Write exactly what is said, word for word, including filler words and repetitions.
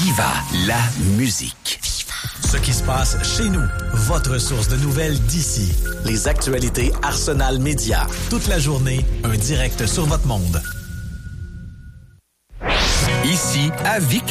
Viva la musique. Ce qui se passe chez nous. Votre source de nouvelles d'ici. Les actualités Arsenal Média. Toute la journée, un direct sur votre monde. Ici, à Vic.